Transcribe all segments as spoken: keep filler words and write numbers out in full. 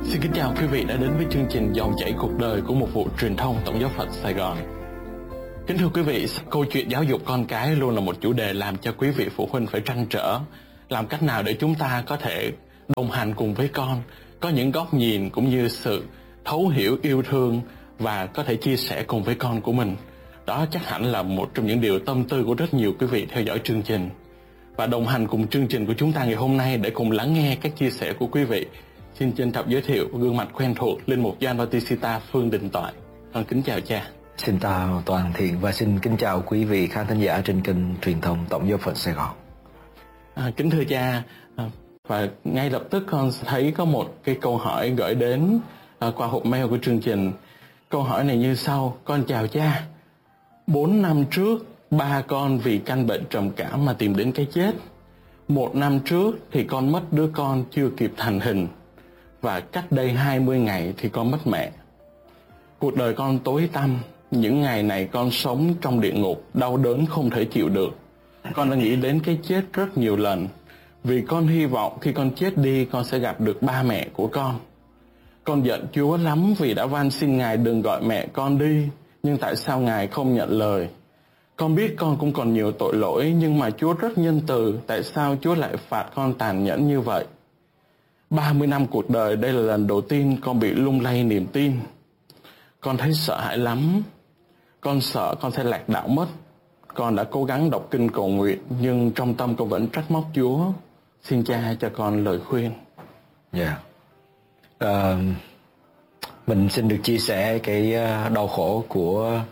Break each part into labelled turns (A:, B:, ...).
A: Xin kính chào quý vị đã đến với chương trình Dòng chảy cuộc đời của một vụ truyền thông Tổng giáo phận Sài Gòn. Kính thưa quý vị, câu chuyện giáo dục con cái luôn là một chủ đề làm cho quý vị phụ huynh phải trăn trở. Làm cách nào để chúng ta có thể đồng hành cùng với con, có những góc nhìn cũng như sự thấu hiểu, yêu thương và có thể chia sẻ cùng với con của mình. Đó chắc hẳn là một trong những điều tâm tư của rất nhiều quý vị theo dõi chương trình. Và đồng hành cùng chương trình của chúng ta ngày hôm nay để cùng lắng nghe các chia sẻ của quý vị, xin trân trọng giới thiệu gương mặt quen thuộc linh mục Gioan Bautista Phương Đình Toại. Con kính chào cha.
B: Xin chào toàn thiện và xin kính chào quý vị khán thính giả trên kênh truyền thông Tổng giáo phận Sài Gòn.
A: À, kính thưa cha, à, và ngay lập tức con thấy có một cái câu hỏi gửi đến à, qua hộp mail của chương trình. Câu hỏi này như sau: con chào cha. Bốn năm trước, ba con vì căn bệnh trầm cảm mà tìm đến cái chết. Một năm trước thì con mất đứa con chưa kịp thành hình. Và cách đây hai mươi ngày thì con mất mẹ. Cuộc đời con tối tăm. Những ngày này con sống trong địa ngục, đau đớn không thể chịu được. Con đã nghĩ đến cái chết rất nhiều lần. Vì con hy vọng khi con chết đi, con sẽ gặp được ba mẹ của con. Con giận Chúa lắm vì đã van xin Ngài đừng gọi mẹ con đi. Nhưng tại sao Ngài không nhận lời? Con biết con cũng còn nhiều tội lỗi, nhưng mà Chúa rất nhân từ. Tại sao Chúa lại phạt con tàn nhẫn như vậy? ba mươi năm cuộc đời, đây là lần đầu tiên con bị lung lay niềm tin. Con thấy sợ hãi lắm. Con sợ con sẽ lạc đạo mất. Con đã cố gắng đọc kinh cầu nguyện, nhưng trong tâm con vẫn trách móc Chúa. Xin cha cho con lời khuyên.
B: Dạ. Yeah. Uh, mình xin được chia sẻ cái đau khổ của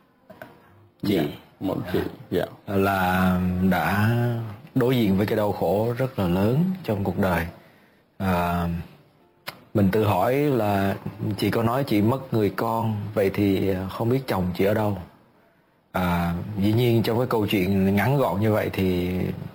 B: chị.
A: Dạ, một chị. Dạ.
B: Là đã đối diện với cái đau khổ rất là lớn trong cuộc đời. À, mình tự hỏi là chị có nói chị mất người con, vậy thì không biết chồng chị ở đâu. À, dĩ nhiên trong cái câu chuyện ngắn gọn như vậy thì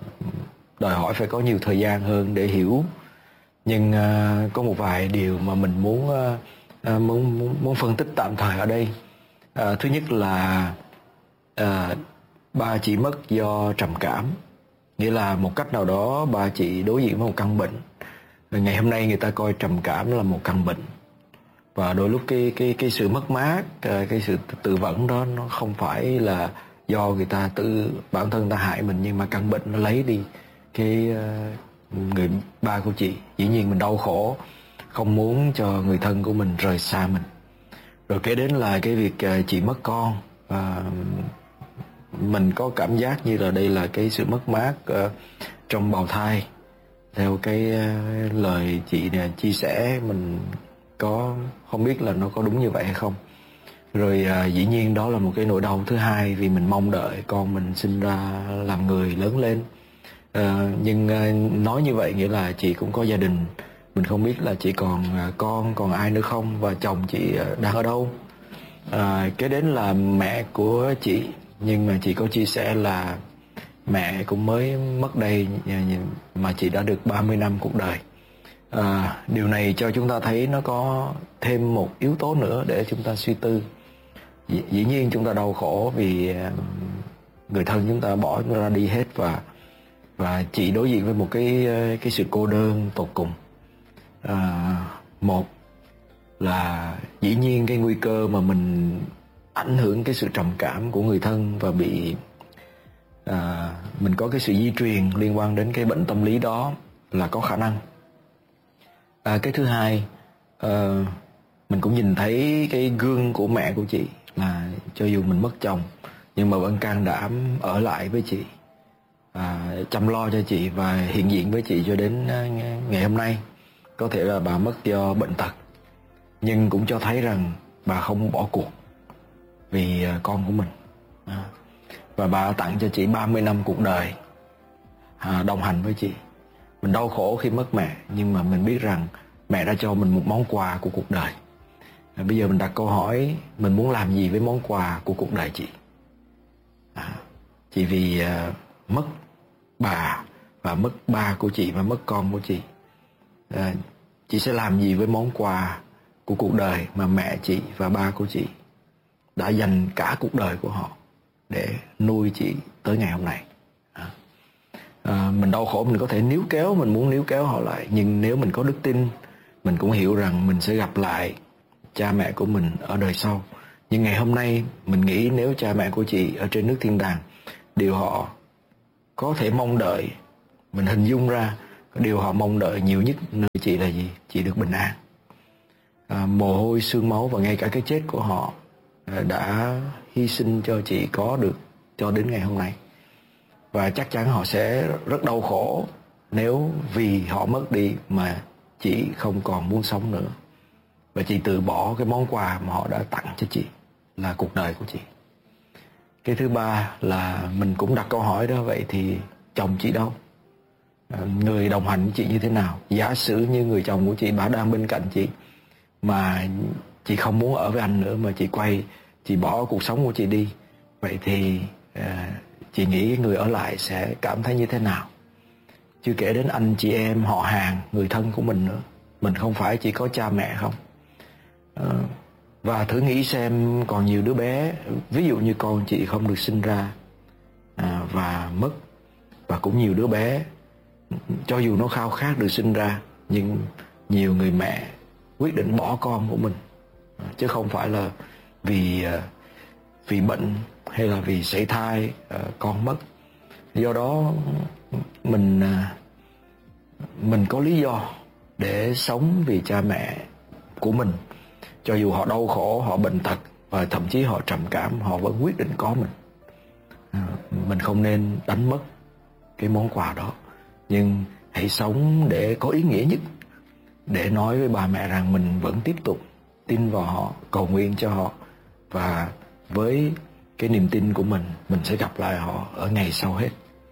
B: đòi hỏi phải có nhiều thời gian hơn để hiểu. Nhưng uh, có một vài điều mà mình muốn uh, muốn, muốn muốn phân tích tạm thời ở đây. Uh, thứ nhất là uh, ba chị mất do trầm cảm, nghĩa là một cách nào đó ba chị đối diện với một căn bệnh. Ngày hôm nay người ta coi trầm cảm là một căn bệnh, và đôi lúc cái cái cái sự mất mát, cái sự tự vấn đó nó không phải là do người ta tự bản thân ta hại mình, nhưng mà căn bệnh nó lấy đi cái người ba của chị. Dĩ nhiên mình đau khổ, không muốn cho người thân của mình rời xa mình. Rồi kế đến là cái việc chị mất con, và mình có cảm giác như là đây là cái sự mất mát trong bào thai. Theo cái lời chị này chia sẻ, mình có không biết là nó có đúng như vậy hay không. Rồi à, dĩ nhiên đó là một cái nỗi đau thứ hai, vì mình mong đợi con mình sinh ra làm người lớn lên. à, Nhưng à, nói như vậy nghĩa là chị cũng có gia đình. Mình không biết là chị còn à, con, còn ai nữa không, và chồng chị à, đang ở đâu. à, Cái đến là mẹ của chị. Nhưng mà chị có chia sẻ là mẹ cũng mới mất đây, mà chị đã được ba mươi năm cuộc đời. à, Điều này cho chúng ta thấy nó có thêm một yếu tố nữa để chúng ta suy tư. Dĩ, dĩ nhiên chúng ta đau khổ vì người thân chúng ta bỏ chúng ta ra đi hết, và và chị đối diện với một cái cái sự cô đơn tột cùng. à, Một là dĩ nhiên cái nguy cơ mà mình ảnh hưởng cái sự trầm cảm của người thân và bị À, mình có cái sự di truyền liên quan đến cái bệnh tâm lý đó là có khả năng. à, Cái thứ hai, à, mình cũng nhìn thấy cái gương của mẹ của chị, là cho dù mình mất chồng nhưng mà vẫn can đảm ở lại với chị, à, chăm lo cho chị và hiện diện với chị cho đến ngày hôm nay. Có thể là bà mất do bệnh tật, nhưng cũng cho thấy rằng bà không bỏ cuộc vì con của mình. à, Và bà tặng cho chị ba mươi năm cuộc đời à, đồng hành với chị. Mình đau khổ khi mất mẹ, nhưng mà mình biết rằng mẹ đã cho mình một món quà của cuộc đời. à, Bây giờ mình đặt câu hỏi, mình muốn làm gì với món quà của cuộc đời chị? à, Chị vì à, mất bà và mất ba của chị và mất con của chị, à, chị sẽ làm gì với món quà của cuộc đời mà mẹ chị và ba của chị đã dành cả cuộc đời của họ để nuôi chị tới ngày hôm nay? à, à, Mình đau khổ, mình có thể níu kéo, mình muốn níu kéo họ lại. Nhưng nếu mình có đức tin, mình cũng hiểu rằng mình sẽ gặp lại cha mẹ của mình ở đời sau. Nhưng ngày hôm nay mình nghĩ nếu cha mẹ của chị ở trên nước thiên đàng, điều họ có thể mong đợi, mình hình dung ra điều họ mong đợi nhiều nhất nơi chị là gì? Chị được bình an. À, mồ hôi, xương máu và ngay cả cái chết của họ đã hy sinh cho chị có được cho đến ngày hôm nay. Và chắc chắn họ sẽ rất đau khổ nếu vì họ mất đi mà chị không còn muốn sống nữa. Và chị từ bỏ cái món quà mà họ đã tặng cho chị, là cuộc đời của chị. Cái thứ ba là mình cũng đặt câu hỏi đó, vậy thì chồng chị đâu? Người đồng hành với chị như thế nào? Giả sử như người chồng của chị bà đang bên cạnh chị mà chị không muốn ở với anh nữa, mà chị quay, chị bỏ cuộc sống của chị đi, vậy thì à, chị nghĩ người ở lại sẽ cảm thấy như thế nào? Chưa kể đến anh chị em họ hàng, người thân của mình nữa. Mình không phải chỉ có cha mẹ không? à, Và thử nghĩ xem còn nhiều đứa bé, ví dụ như con chị không được sinh ra à, và mất. Và cũng nhiều đứa bé cho dù nó khao khát được sinh ra, nhưng nhiều người mẹ quyết định bỏ con của mình, chứ không phải là vì vì bệnh hay là vì sảy thai con mất. Do đó mình mình có lý do để sống vì cha mẹ của mình, cho dù họ đau khổ, họ bệnh tật và thậm chí họ trầm cảm, họ vẫn quyết định có mình. Mình không nên đánh mất cái món quà đó, nhưng hãy sống để có ý nghĩa nhất, để nói với bà mẹ rằng mình vẫn tiếp tục tin vào họ, cầu nguyện cho họ, và với cái niềm tin của mình, mình sẽ gặp lại họ ở ngày sau hết.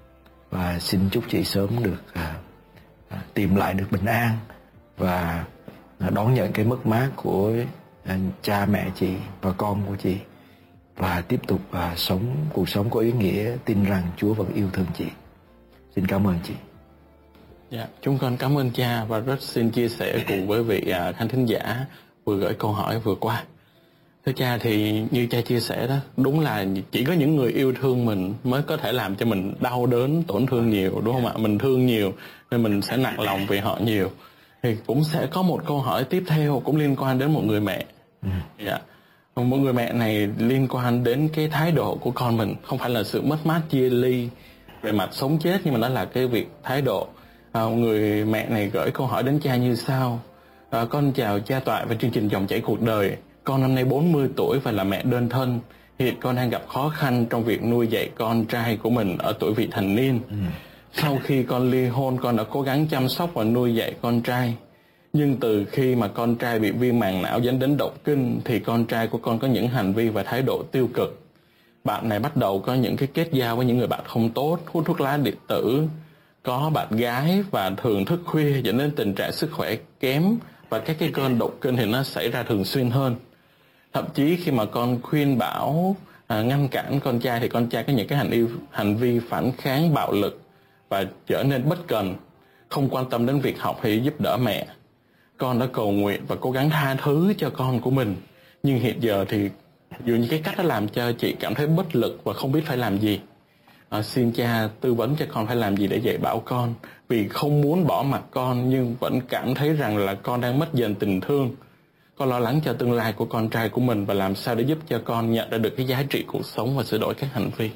B: Và xin chúc chị sớm được à, à, tìm lại được bình an và à, đón nhận cái mất mát của à, cha mẹ chị và con của chị, và tiếp tục à, sống cuộc sống có ý nghĩa, tin rằng Chúa vẫn yêu thương chị. Xin cảm ơn chị.
A: Dạ, chúng con cảm ơn cha và rất xin chia sẻ cùng với vị à, khán thính giả vừa gửi câu hỏi vừa qua. Thưa cha, thì như cha chia sẻ đó, đúng là chỉ có những người yêu thương mình mới có thể làm cho mình đau đớn, tổn thương nhiều, đúng không ạ? Mình thương nhiều nên mình sẽ nặng lòng vì họ nhiều. Thì cũng sẽ có một câu hỏi tiếp theo cũng liên quan đến một người mẹ. Ừ. Dạ. Một người mẹ này liên quan đến cái thái độ của con mình, không phải là sự mất mát chia ly về mặt sống chết, nhưng mà nó là cái việc thái độ. À, người mẹ này gửi câu hỏi đến cha như sau. À, con chào cha Toại và chương trình Dòng Chảy Cuộc Đời. Con năm nay bốn mươi tuổi và là mẹ đơn thân. Hiện con đang gặp khó khăn trong việc nuôi dạy con trai của mình ở tuổi vị thành niên. Ừ. Sau khi con ly hôn, con đã cố gắng chăm sóc và nuôi dạy con trai. Nhưng từ khi mà con trai bị viêm màng não dẫn đến động kinh, thì con trai của con có những hành vi và thái độ tiêu cực. Bạn này bắt đầu có những cái kết giao với những người bạn không tốt, hút thuốc lá điện tử, có bạn gái và thường thức khuya, dẫn đến tình trạng sức khỏe kém, và các cái cơn động kinh thì nó xảy ra thường xuyên hơn. Thậm chí khi mà con khuyên bảo à, ngăn cản con trai, thì con trai có những cái hành vi, hành vi phản kháng bạo lực và trở nên bất cần, không quan tâm đến việc học hay giúp đỡ mẹ. Con đã cầu nguyện và cố gắng tha thứ cho con của mình, nhưng hiện giờ thì dường như cái cách đó làm cho chị cảm thấy bất lực và không biết phải làm gì. À, xin cha tư vấn cho con phải làm gì để dạy bảo con, vì không muốn bỏ mặc con nhưng vẫn cảm thấy rằng là con đang mất dần tình thương. Con lo lắng cho tương lai của con trai của mình và làm sao để giúp cho con nhận ra được cái giá trị cuộc sống và sửa đổi các hành vi.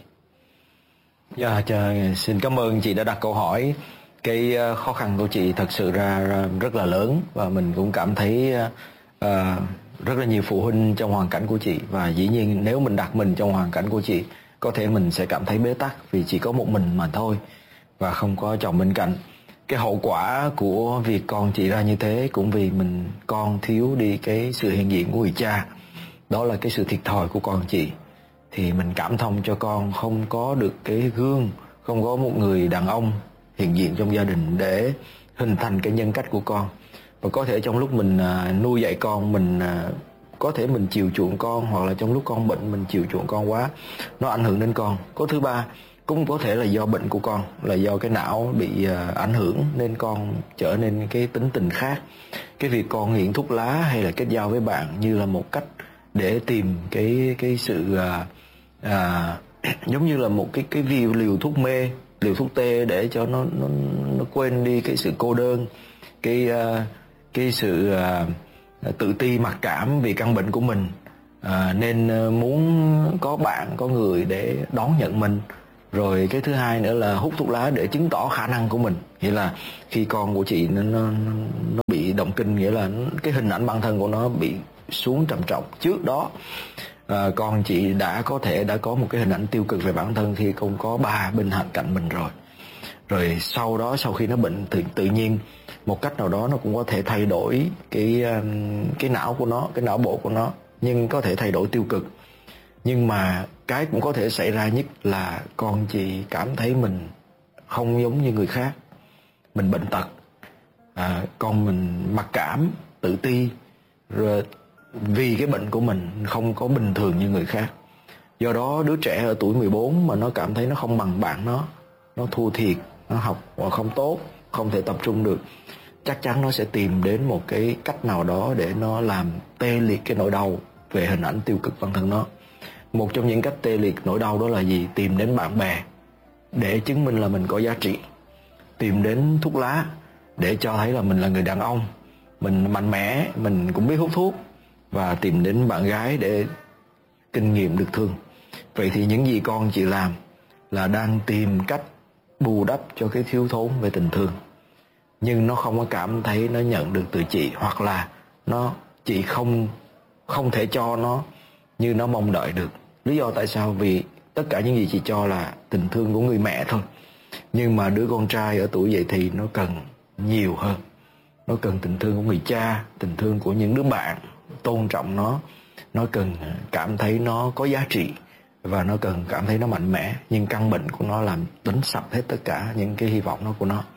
B: Dạ, trời, xin cảm ơn chị đã đặt câu hỏi. Cái khó khăn của chị thật sự ra rất là lớn, và mình cũng cảm thấy uh, rất là nhiều phụ huynh trong hoàn cảnh của chị. Và dĩ nhiên nếu mình đặt mình trong hoàn cảnh của chị, có thể mình sẽ cảm thấy bế tắc vì chỉ có một mình mà thôi và không có chồng bên cạnh. Cái hậu quả của việc con chị ra như thế cũng vì mình con thiếu đi cái sự hiện diện của người cha. Đó là cái sự thiệt thòi của con chị. Thì mình cảm thông cho con không có được cái gương, không có một người đàn ông hiện diện trong gia đình để hình thành cái nhân cách của con. Và có thể trong lúc mình uh, nuôi dạy con, mình uh, có thể mình chiều chuộng con, hoặc là trong lúc con bệnh mình chiều chuộng con quá, nó ảnh hưởng đến con. Có thứ ba, cũng có thể là do bệnh của con, là do cái não bị uh, ảnh hưởng nên con trở nên cái tính tình khác. Cái việc con nghiện thuốc lá hay là kết giao với bạn như là một cách để tìm cái cái sự uh, uh, giống như là một cái cái liều, liều thuốc mê, liều thuốc tê để cho nó nó nó quên đi cái sự cô đơn, cái uh, cái sự uh, tự ti mặc cảm vì căn bệnh của mình, uh, nên uh, muốn có bạn, có người để đón nhận mình. Rồi cái thứ hai nữa là hút thuốc lá để chứng tỏ khả năng của mình. Nghĩa là khi con của chị nó, nó, nó bị động kinh, nghĩa là cái hình ảnh bản thân của nó bị xuống trầm trọng. Trước đó à, con chị đã có thể đã có một cái hình ảnh tiêu cực về bản thân khi không có ba bên cạnh mình rồi. Rồi sau đó, sau khi nó bệnh thì tự nhiên một cách nào đó nó cũng có thể thay đổi cái cái não của nó, cái não bộ của nó, nhưng có thể thay đổi tiêu cực. Nhưng mà cái cũng có thể xảy ra nhất là con chị cảm thấy mình không giống như người khác, mình bệnh tật, à, con mình mặc cảm, tự ti, rồi vì cái bệnh của mình không có bình thường như người khác. Do đó đứa trẻ ở tuổi mười bốn mà nó cảm thấy nó không bằng bạn nó, nó thua thiệt, nó học không tốt, không thể tập trung được, chắc chắn nó sẽ tìm đến một cái cách nào đó để nó làm tê liệt cái nỗi đau về hình ảnh tiêu cực bản thân nó. Một trong những cách tê liệt nỗi đau đó là gì? Tìm đến bạn bè để chứng minh là mình có giá trị, tìm đến thuốc lá để cho thấy là mình là người đàn ông, mình mạnh mẽ, mình cũng biết hút thuốc, và tìm đến bạn gái để kinh nghiệm được thương. Vậy thì những gì con chị làm là đang tìm cách bù đắp cho cái thiếu thốn về tình thương, nhưng nó không có cảm thấy nó nhận được từ chị, hoặc là nó chị không không thể cho nó như nó mong đợi được. Lý do tại sao? Vì tất cả những gì chị cho là tình thương của người mẹ thôi, nhưng mà đứa con trai ở tuổi dậy thì nó cần nhiều hơn. Nó cần tình thương của người cha, tình thương của những đứa bạn tôn trọng nó, nó cần cảm thấy nó có giá trị, và nó cần cảm thấy nó mạnh mẽ. Nhưng căn bệnh của nó làm đánh sập hết tất cả những cái hy vọng đó của nó.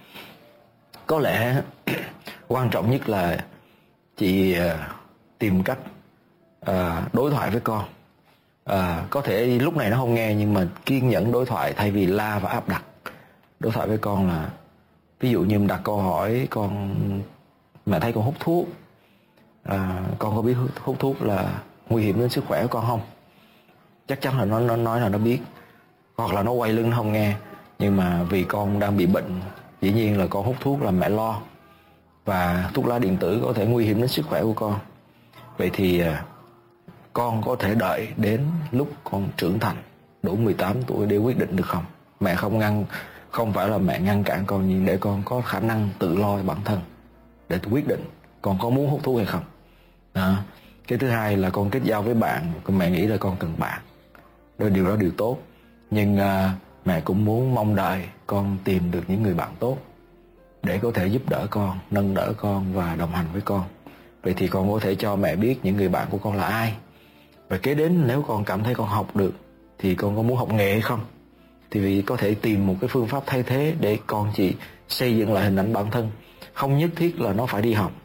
B: Có lẽ quan trọng nhất là chị uh, tìm cách uh, đối thoại với con. uh, Có thể lúc này nó không nghe, nhưng mà kiên nhẫn đối thoại thay vì la và áp đặt. Đối thoại với con là, ví dụ như mình đặt câu hỏi con: mẹ thấy con hút thuốc, à, con có biết hút, hút thuốc là nguy hiểm đến sức khỏe của con không? Chắc chắn là nó, nó nói là nó biết, hoặc là nó quay lưng nó không nghe. Nhưng mà vì con đang bị bệnh, dĩ nhiên là con hút thuốc là mẹ lo, và thuốc lá điện tử có thể nguy hiểm đến sức khỏe của con. Vậy thì à, con có thể đợi đến lúc con trưởng thành đủ mười tám tuổi để quyết định được không? Mẹ không ngăn, không phải là mẹ ngăn cản con, nhưng để con có khả năng tự lo bản thân để quyết định con có muốn hút thuốc hay không. Đó. Cái thứ hai là con kết giao với bạn. Con mẹ nghĩ là con cần bạn, đó, điều đó điều tốt. Nhưng à, mẹ cũng muốn mong đợi con tìm được những người bạn tốt để có thể giúp đỡ con, nâng đỡ con và đồng hành với con. Vậy thì con có thể cho mẹ biết những người bạn của con là ai. Và kế đến, nếu con cảm thấy con học được thì con có muốn học nghề hay không? Thì vì có thể tìm một cái phương pháp thay thế để con chị xây dựng lại hình ảnh bản thân. Không nhất thiết là nó phải đi học,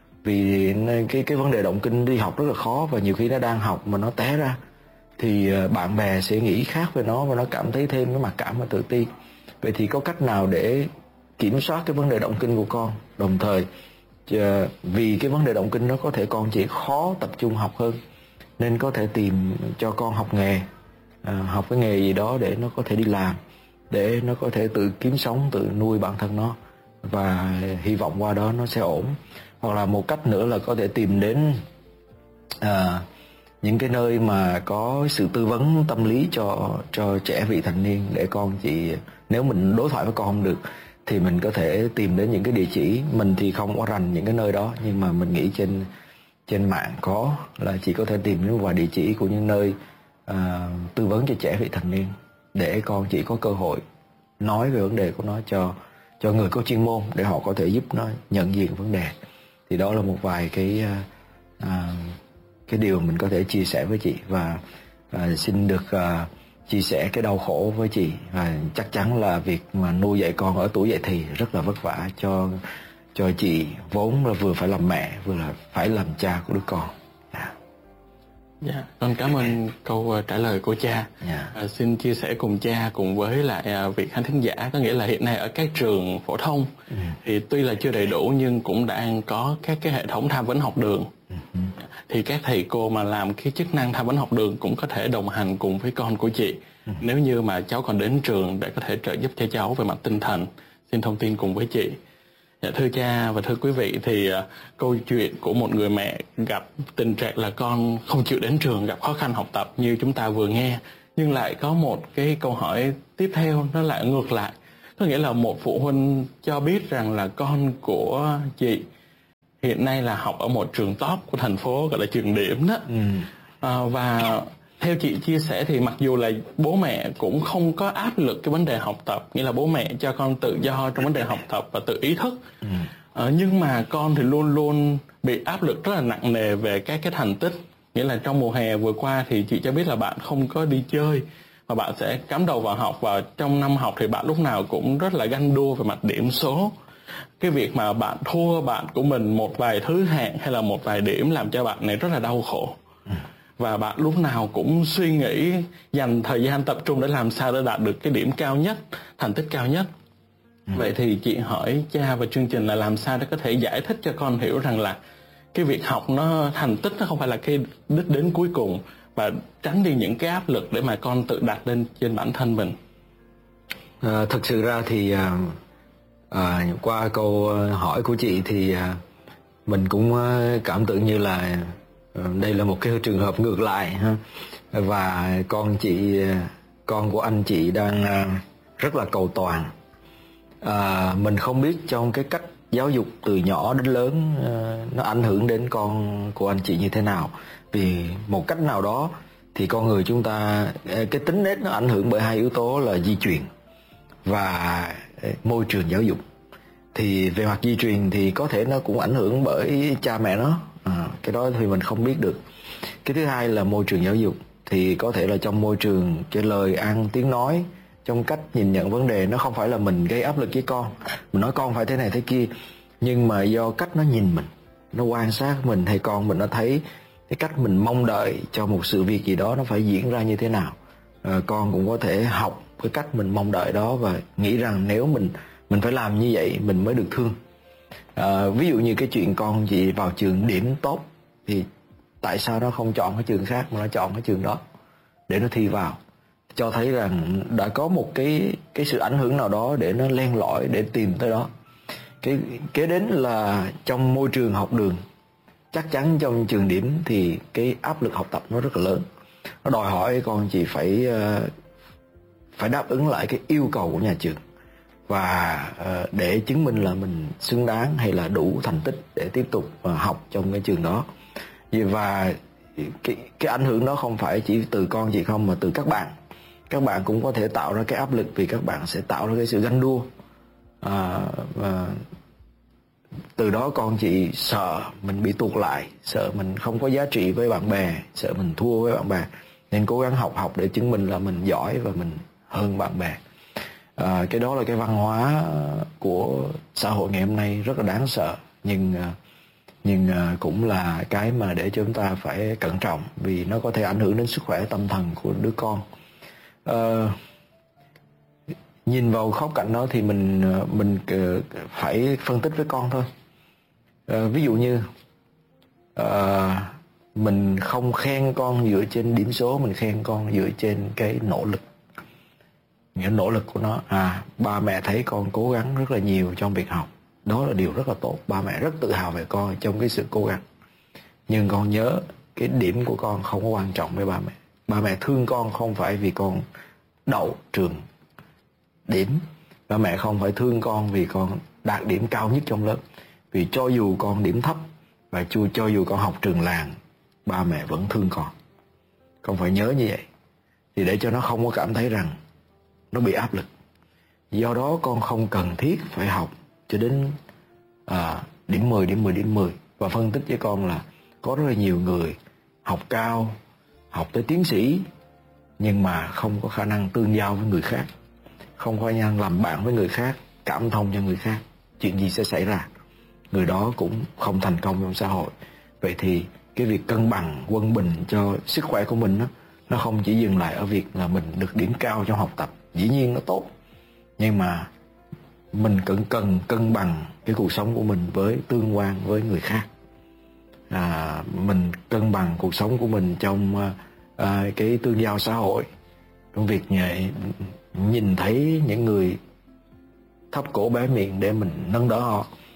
B: vì cái cái vấn đề động kinh đi học rất là khó, và nhiều khi nó đang học mà nó té ra thì bạn bè sẽ nghĩ khác về nó, và nó cảm thấy thêm cái mặc cảm và tự ti. Vậy thì có cách nào để kiểm soát cái vấn đề động kinh của con, đồng thời vì cái vấn đề động kinh nó có thể con chỉ khó tập trung học hơn, nên có thể tìm cho con học nghề, à, học cái nghề gì đó để nó có thể đi làm, để nó có thể tự kiếm sống, tự nuôi bản thân nó, và hy vọng qua đó nó sẽ ổn. Hoặc là một cách nữa là có thể tìm đến à, những cái nơi mà có sự tư vấn tâm lý cho cho trẻ vị thành niên, để con chị, nếu mình đối thoại với con không được thì mình có thể tìm đến những cái địa chỉ. Mình thì không có rành những cái nơi đó, nhưng mà mình nghĩ trên trên mạng có, là chị có thể tìm đến vài địa chỉ của những nơi à, tư vấn cho trẻ vị thành niên, để con chị có cơ hội nói về vấn đề của nó cho cho người có chuyên môn, để họ có thể giúp nó nhận diện vấn đề. Thì đó là một vài cái à, cái điều mình có thể chia sẻ với chị, và à, xin được à, chia sẻ cái đau khổ với chị. Và chắc chắn là việc mà nuôi dạy con ở tuổi dậy thì rất là vất vả cho cho chị, vốn là vừa phải làm mẹ vừa là phải làm cha của đứa con. Yeah.
A: Dạ, con cảm ơn câu trả lời của cha.
B: Yeah.
A: À, xin chia sẻ cùng cha cùng với lại vị khán thính giả, có nghĩa là hiện nay ở các trường phổ thông ừ. thì tuy là chưa đầy đủ nhưng cũng đang có các cái hệ thống tham vấn học đường. Ừ. Thì các thầy cô mà làm cái chức năng tham vấn học đường cũng có thể đồng hành cùng với con của chị. Ừ. Nếu như mà cháu còn đến trường để có thể trợ giúp cho cháu về mặt tinh thần, xin thông tin cùng với chị. Dạ, thưa cha và thưa quý vị, thì uh, câu chuyện của một người mẹ gặp tình trạng là con không chịu đến trường, gặp khó khăn học tập như chúng ta vừa nghe, nhưng lại có một cái câu hỏi tiếp theo nó lại ngược lại. Có nghĩa là một phụ huynh cho biết rằng là con của chị hiện nay là học ở một trường top của thành phố, gọi là trường điểm đó.
B: Ừ.
A: À, và theo chị chia sẻ thì mặc dù là bố mẹ cũng không có áp lực cái vấn đề học tập, nghĩa là bố mẹ cho con tự do trong vấn đề học tập và tự ý thức.
B: Ừ.
A: À, nhưng mà con thì luôn luôn bị áp lực rất là nặng nề về các cái thành tích. Nghĩa là trong mùa hè vừa qua thì chị cho biết là bạn không có đi chơi và bạn sẽ cắm đầu vào học, và trong năm học thì bạn lúc nào cũng rất là ganh đua về mặt điểm số. Cái việc mà bạn thua bạn của mình một vài thứ hạng hay là một vài điểm làm cho bạn này rất là đau khổ. Và bạn lúc nào cũng suy nghĩ dành thời gian tập trung để làm sao để đạt được cái điểm cao nhất, thành tích cao nhất. Ừ. Vậy thì chị hỏi cha và chương trình là làm sao để có thể giải thích cho con hiểu rằng là cái việc học nó, thành tích nó không phải là cái đích đến cuối cùng, và tránh đi những cái áp lực để mà con tự đặt lên trên bản thân mình.
B: À, thực sự ra thì à, à, qua câu hỏi của chị thì à, mình cũng cảm tưởng như là đây là một cái trường hợp ngược lại ha. Và con chị, con của anh chị đang rất là cầu toàn. À, mình không biết trong cái cách giáo dục từ nhỏ đến lớn nó ảnh hưởng đến con của anh chị như thế nào. Vì một cách nào đó thì con người chúng ta, cái tính nết nó ảnh hưởng bởi hai yếu tố là di truyền và môi trường giáo dục. Thì về mặt di truyền thì có thể nó cũng ảnh hưởng bởi cha mẹ nó, à, cái đó thì mình không biết được. Cái thứ hai là môi trường giáo dục, thì có thể là trong môi trường, cái lời ăn tiếng nói, trong cách nhìn nhận vấn đề, nó không phải là mình gây áp lực với con, mình nói con phải thế này thế kia, nhưng mà do cách nó nhìn mình, nó quan sát mình, hay con mình nó thấy cái cách mình mong đợi cho một sự việc gì đó nó phải diễn ra như thế nào. À, con cũng có thể học cái cách mình mong đợi đó và nghĩ rằng nếu mình mình phải làm như vậy mình mới được thương. À, ví dụ như cái chuyện con chị vào trường điểm tốt thì tại sao nó không chọn cái trường khác mà nó chọn cái trường đó để nó thi vào, cho thấy rằng đã có một cái cái sự ảnh hưởng nào đó để nó len lỏi để tìm tới đó. Cái kế đến là trong môi trường học đường, chắc chắn trong trường điểm thì cái áp lực học tập nó rất là lớn, nó đòi hỏi con chị phải phải đáp ứng lại cái yêu cầu của nhà trường, và uh, để chứng minh là mình xứng đáng hay là đủ thành tích để tiếp tục uh, học trong cái trường đó. Và cái, cái ảnh hưởng đó không phải chỉ từ con chị không, mà từ các bạn. Các bạn cũng có thể tạo ra cái áp lực, vì các bạn sẽ tạo ra cái sự ganh đua. Uh, và từ đó con chị sợ mình bị tụt lại, sợ mình không có giá trị với bạn bè, sợ mình thua với bạn bè, nên cố gắng học học để chứng minh là mình giỏi và mình hơn bạn bè. À, cái đó là cái văn hóa của xã hội ngày hôm nay rất là đáng sợ, nhưng nhưng cũng là cái mà để cho chúng ta phải cẩn trọng, vì nó có thể ảnh hưởng đến sức khỏe tâm thần của đứa con. À, nhìn vào khóc cạnh đó thì mình mình phải phân tích với con thôi. À, ví dụ như à, mình không khen con dựa trên điểm số, mình khen con dựa trên cái nỗ lực, những nỗ lực của nó. À, ba mẹ thấy con cố gắng rất là nhiều trong việc học, đó là điều rất là tốt, ba mẹ rất tự hào về con trong cái sự cố gắng. Nhưng con nhớ cái điểm của con không có quan trọng với ba mẹ. Ba mẹ thương con không phải vì con đậu trường điểm, ba mẹ không phải thương con vì con đạt điểm cao nhất trong lớp. Vì cho dù con điểm thấp và cho, cho dù con học trường làng, ba mẹ vẫn thương con. Con phải nhớ như vậy, thì để cho nó không có cảm thấy rằng nó bị áp lực. Do đó con không cần thiết phải học cho đến à, điểm mười, điểm mười, điểm mười. Và phân tích với con là có rất là nhiều người học cao, học tới tiến sĩ, nhưng mà không có khả năng tương giao với người khác, không có khả năng làm bạn với người khác, cảm thông cho người khác. Chuyện gì sẽ xảy ra? Người đó cũng không thành công trong xã hội. Vậy thì cái việc cân bằng, quân bình cho sức khỏe của mình đó, nó không chỉ dừng lại ở việc là mình được điểm cao trong học tập. Dĩ nhiên nó tốt, nhưng mà mình cần cần cân bằng cái cuộc sống của mình với tương quan với người khác. À, mình cân bằng cuộc sống của mình trong à, cái tương giao xã hội, trong việc nhìn thấy những người thấp cổ bé miệng để mình nâng đỡ họ,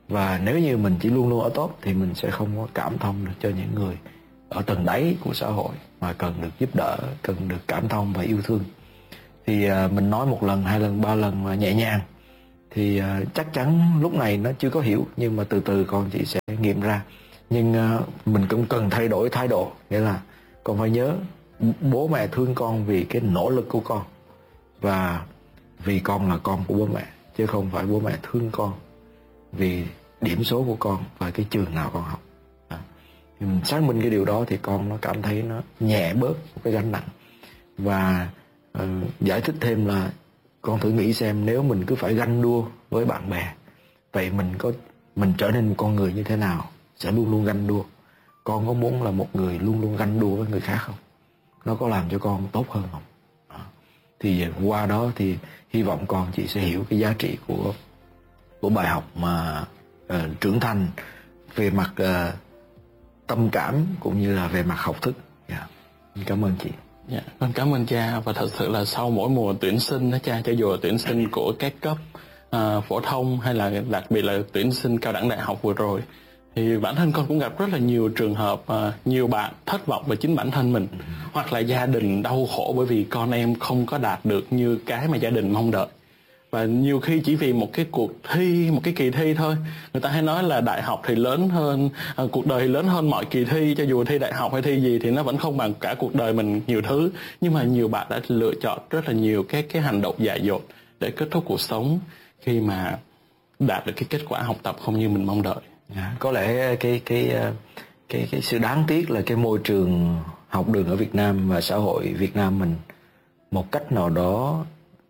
B: Và nếu như mình chỉ luôn luôn ở top thì mình sẽ không có cảm thông được cho những người ở tầng đáy của xã hội mà cần được giúp đỡ, cần được cảm thông và yêu thương. Thì uh, mình nói một lần, hai lần, ba lần mà nhẹ nhàng thì uh, chắc chắn lúc này nó chưa có hiểu, nhưng mà từ từ con chị sẽ nghiệm ra. Nhưng uh, mình cũng cần thay đổi thái độ, nghĩa là con phải nhớ bố mẹ thương con vì cái nỗ lực của con, và vì con là con của bố mẹ, chứ không phải bố mẹ thương con vì điểm số của con và cái trường nào con học. À, thì mình xác minh cái điều đó thì con nó cảm thấy nó nhẹ bớt một cái gánh nặng. Và uh, giải thích thêm là con thử nghĩ xem, nếu mình cứ phải ganh đua với bạn bè, vậy mình có mình trở nên một con người như thế nào? Sẽ luôn luôn ganh đua. Con có muốn là một người luôn luôn ganh đua với người khác không? Nó có làm cho con tốt hơn không? À, thì qua đó thì hy vọng con chị sẽ hiểu cái giá trị của của bài học mà uh, trưởng thành về mặt uh, tâm cảm cũng như là về mặt học thức. Yeah. Cảm ơn chị.
A: Dạ, con cảm ơn cha. Và thật sự là sau mỗi mùa tuyển sinh đó cha, cho dù là tuyển sinh của các cấp uh, phổ thông hay là đặc biệt là tuyển sinh cao đẳng đại học vừa rồi, thì bản thân con cũng gặp rất là nhiều trường hợp uh, nhiều bạn thất vọng về chính bản thân mình, ừ. hoặc là gia đình đau khổ bởi vì con em không có đạt được như cái mà gia đình mong đợi. Và nhiều khi chỉ vì một cái cuộc thi, một cái kỳ thi thôi. Người ta hay nói là đại học thì lớn hơn, à, cuộc đời thì lớn hơn mọi kỳ thi. Cho dù thi đại học hay thi gì thì nó vẫn không bằng cả cuộc đời mình nhiều thứ. Nhưng mà nhiều bạn đã lựa chọn rất là nhiều cái, cái hành động dại dột để kết thúc cuộc sống khi mà đạt được cái kết quả học tập không như mình mong đợi.
B: À, có lẽ cái, cái, cái, cái sự đáng tiếc là cái môi trường học đường ở Việt Nam và xã hội Việt Nam mình một cách nào đó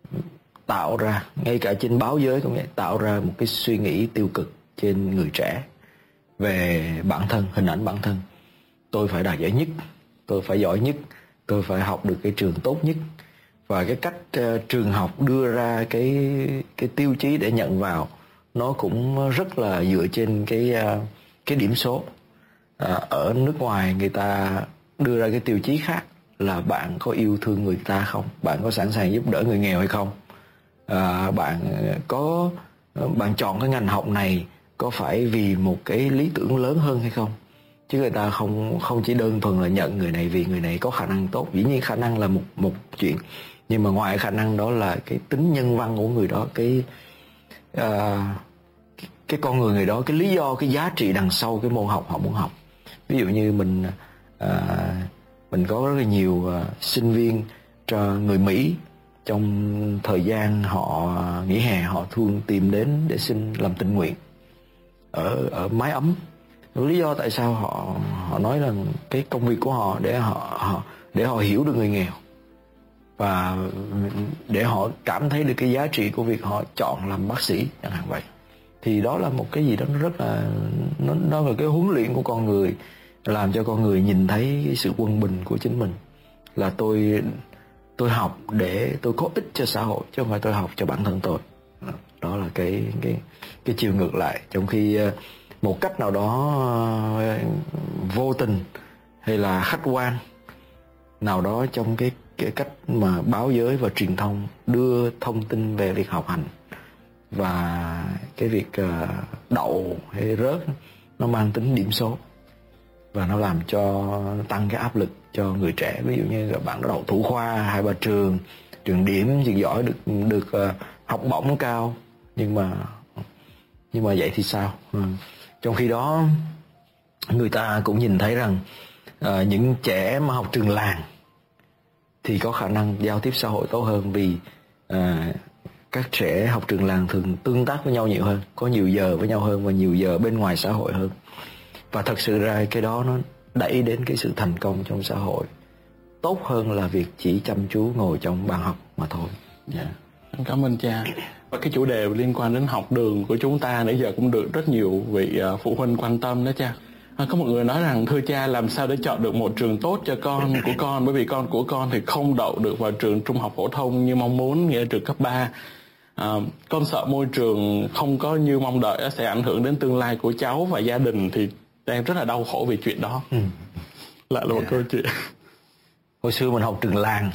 B: tạo ra, ngay cả trên báo giới cũng vậy, tạo ra một cái suy nghĩ tiêu cực trên người trẻ về bản thân, hình ảnh bản thân. Tôi phải đạt giải nhất, tôi phải giỏi nhất, tôi phải học được cái trường tốt nhất. Và cái cách uh, trường học đưa ra cái cái tiêu chí để nhận vào nó cũng rất là dựa trên cái uh, cái điểm số. Uh, ở nước ngoài người ta đưa ra cái tiêu chí khác là bạn có yêu thương người ta không, bạn có sẵn sàng giúp đỡ người nghèo hay không. À, bạn có bạn chọn cái ngành học này có phải vì một cái lý tưởng lớn hơn hay không, chứ người ta không không chỉ đơn thuần là nhận người này vì người này có khả năng tốt. Dĩ nhiên khả năng là một một chuyện, nhưng mà ngoài khả năng đó là cái tính nhân văn của người đó, cái à, cái con người người đó, cái lý do, cái giá trị đằng sau cái môn học họ muốn học. Ví dụ như mình à, mình có rất là nhiều à, sinh viên cho người Mỹ, trong thời gian họ nghỉ hè họ thường tìm đến để xin làm tình nguyện ở ở mái ấm. Lý do tại sao họ họ nói rằng cái công việc của họ để họ, họ để họ hiểu được người nghèo và để họ cảm thấy được cái giá trị của việc họ chọn làm bác sĩ chẳng hạn vậy. Thì đó là một cái gì đó nó rất là nó nó là cái huấn luyện của con người, làm cho con người nhìn thấy cái sự quân bình của chính mình, là tôi tôi học để tôi có ích cho xã hội chứ không phải tôi học cho bản thân tôi. Đó là cái cái cái chiều ngược lại. Trong khi một cách nào đó vô tình hay là khách quan nào đó trong cái cái cách mà báo giới và truyền thông đưa thông tin về việc học hành và cái việc đậu hay rớt nó mang tính điểm số, và nó làm cho tăng cái áp lực cho người trẻ. Ví dụ như là bạn đậu thủ khoa hai ba trường, trường điểm, trường giỏi, được được uh, học bổng cao, nhưng mà nhưng mà vậy thì sao? Ừ. Trong khi đó người ta cũng nhìn thấy rằng uh, những trẻ mà học trường làng thì có khả năng giao tiếp xã hội tốt hơn, vì uh, các trẻ học trường làng thường tương tác với nhau nhiều hơn, có nhiều giờ với nhau hơn và nhiều giờ bên ngoài xã hội hơn. Và thật sự ra cái đó nó đẩy đến cái sự thành công trong xã hội tốt hơn là việc chỉ chăm chú ngồi trong bàn học mà thôi.
A: Dạ, yeah. Cảm ơn cha. Và cái chủ đề liên quan đến học đường của chúng ta nãy giờ cũng được rất nhiều vị phụ huynh quan tâm đó cha. À, có một người nói rằng thưa cha, làm sao để chọn được một trường tốt cho con của con, bởi vì con của con thì không đậu được vào trường trung học phổ thông như mong muốn, nghĩa là trường cấp ba. À, con sợ môi trường không có như mong đợi sẽ ảnh hưởng đến tương lai của cháu, và gia đình thì đang rất là đau khổ vì chuyện đó. Ừ. Lại là một yeah. câu chuyện.
B: Hồi xưa mình học trường làng,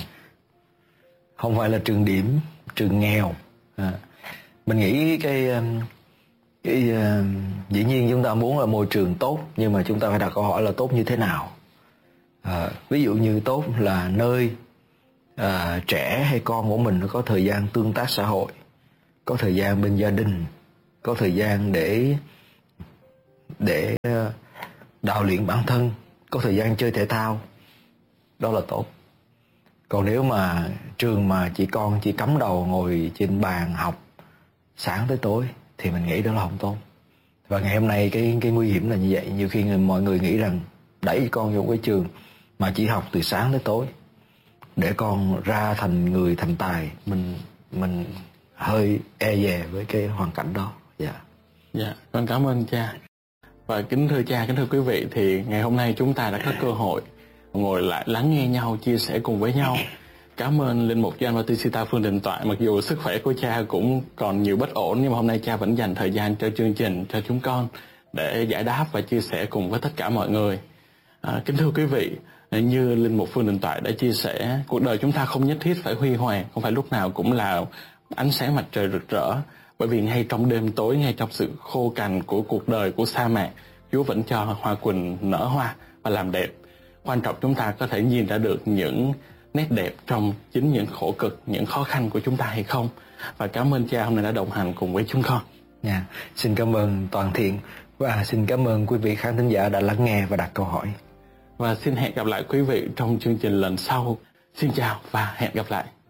B: không phải là trường điểm, trường nghèo. À, mình nghĩ cái Cái, uh, dĩ nhiên chúng ta muốn là môi trường tốt, nhưng mà chúng ta phải đặt câu hỏi là tốt như thế nào. uh, Ví dụ như tốt là nơi uh, trẻ hay con của mình nó có thời gian tương tác xã hội, có thời gian bên gia đình, có thời gian để để uh, đào luyện bản thân, có thời gian chơi thể thao, đó là tốt. Còn nếu mà trường mà chỉ con chỉ cắm đầu ngồi trên bàn học sáng tới tối thì mình nghĩ đó là không tốt. Và ngày hôm nay cái cái nguy hiểm là như vậy. Nhiều khi mọi người nghĩ rằng đẩy con vô cái trường mà chỉ học từ sáng tới tối để con ra thành người thành tài, mình mình hơi e dè với cái hoàn cảnh đó. Dạ. Yeah.
A: Dạ, con cảm ơn cha. Và kính thưa cha, kính thưa quý vị, thì ngày hôm nay chúng ta đã có cơ hội ngồi lại lắng nghe nhau, chia sẻ cùng với nhau. Cảm ơn Linh Mục Gioan Bautista Phương Đình Toại. Mặc dù sức khỏe của cha cũng còn nhiều bất ổn, nhưng mà hôm nay cha vẫn dành thời gian cho chương trình, cho chúng con để giải đáp và chia sẻ cùng với tất cả mọi người. À, kính thưa quý vị, như Linh Mục Phương Đình Toại đã chia sẻ, cuộc đời chúng ta không nhất thiết phải huy hoàng, không phải lúc nào cũng là ánh sáng mặt trời rực rỡ. Bởi vì ngay trong đêm tối, ngay trong sự khô cằn của cuộc đời, của sa mạc, Chúa vẫn cho hoa quỳnh nở hoa và làm đẹp. Quan trọng chúng ta có thể nhìn ra được những nét đẹp trong chính những khổ cực, những khó khăn của chúng ta hay không. Và cảm ơn cha hôm nay đã đồng hành cùng với chúng con.
B: Yeah. Xin cảm ơn Toàn Thiện và xin cảm ơn quý vị khán thính giả đã lắng nghe và đặt câu hỏi.
A: Và xin hẹn gặp lại quý vị trong chương trình lần sau. Xin chào và hẹn gặp lại.